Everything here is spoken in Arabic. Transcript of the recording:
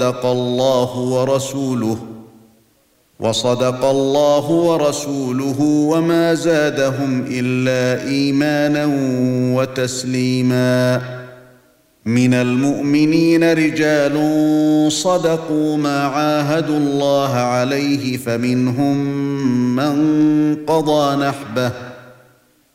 الله ورسوله وصدق الله ورسوله وما زادهم إلا إيمانا وتسليما. من المؤمنين رجال صدقوا ما عاهدوا الله عليه فمنهم من قضى نحبه